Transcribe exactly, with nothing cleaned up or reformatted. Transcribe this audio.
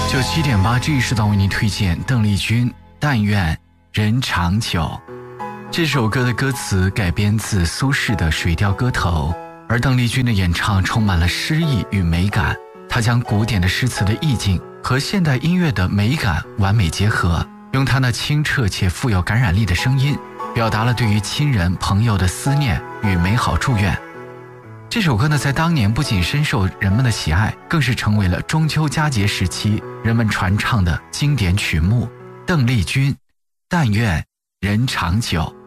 九七点八这一时段为您推荐邓丽君《但愿人长久》。这首歌的歌词改编自苏轼的《水调歌头》，而邓丽君的演唱充满了诗意与美感。她将古典的诗词的意境和现代音乐的美感完美结合，用她那清澈且富有感染力的声音，表达了对于亲人朋友的思念与美好祝愿。这首歌呢，在当年不仅深受人们的喜爱，更是成为了中秋佳节时期人们传唱的经典曲目。邓丽君《但愿人长久》。